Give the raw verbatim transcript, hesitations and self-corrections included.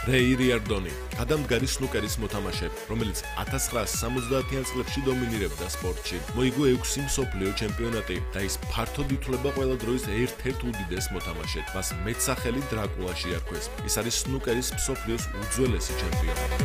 რეი რიარდონი, გადამდგარი სნუკერის მოთამაშე, რომელიც ათას ცხრაასი სამოცდაათიან წლებში დომინირებდა სპორტში. მოიგო ექვსი მსოფლიო ჩემპიონატი და ის ფართოდ ითვლება ყველა დროის ერთ-ერთ უდიდეს მოთამაშედ. მას მეტსახელი დრაკულაში არქვეს. ის არის სნუკერის მსოფლიოს უძველესი ჩემპიონი.